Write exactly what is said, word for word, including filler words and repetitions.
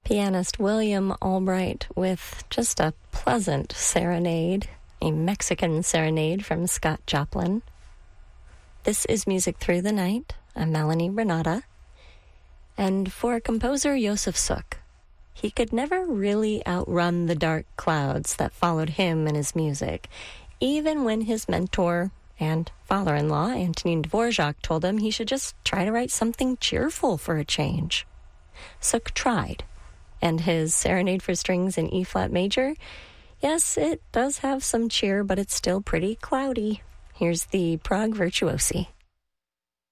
Pianist William Albright with just a pleasant serenade, a Mexican serenade from Scott Joplin. This is Music Through the Night. I'm Melanie Renata. And for composer Josef Suk, he could never really outrun the dark clouds that followed him and his music, even when his mentor and father-in-law, Antonin Dvorak, told him he should just try to write something cheerful for a change. Suk tried. And his Serenade for Strings in E-flat major, yes, it does have some cheer, but it's still pretty cloudy. Here's the Prague Virtuosi.